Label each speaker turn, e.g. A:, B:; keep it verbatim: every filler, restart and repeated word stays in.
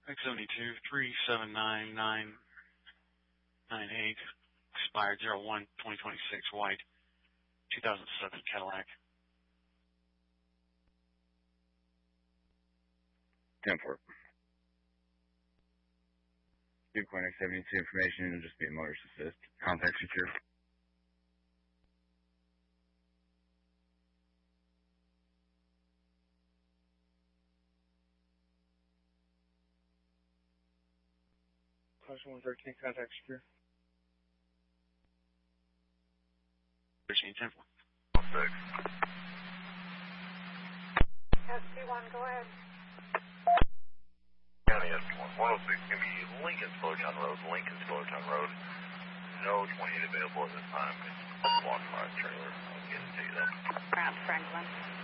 A: X seventy-two three seven nine nine nine eight, expired zero one twenty twenty-six, white, two thousand seven Cadillac.
B: ten four. Bitcoin X seventy-two information, it'll just be a motorist assist. Contact secure.
C: Question one thirteen, contact secure.
A: thirteen ten four.
D: six.
E: S T one, go ahead.
D: County S T one, one oh six, going to be Lincoln Slowtown Road, Lincoln Slowtown Road. No twenty-eight available at this time. It's a block five trailer. I'll get it to you though.
E: Grant Franklin.